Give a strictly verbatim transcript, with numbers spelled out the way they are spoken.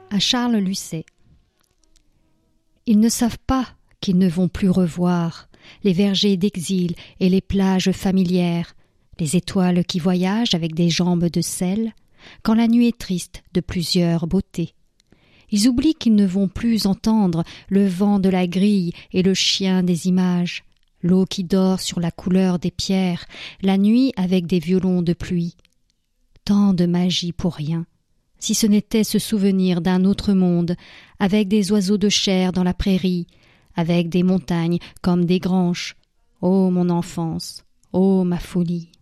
à Charles Lucet. Ils ne savent pas qu'ils ne vont plus revoir les vergers d'exil et les plages familières, les étoiles qui voyagent avec des jambes de sel, quand la nuit est triste de plusieurs beautés. Ils oublient qu'ils ne vont plus entendre le vent de la grille et le chien des images, l'eau qui dort sur la couleur des pierres, la nuit avec des violons de pluie. Tant de magie pour rien, si ce n'était ce souvenir d'un autre monde, avec des oiseaux de chair dans la prairie, avec des montagnes comme des granches. Ô mon enfance, ô ma folie!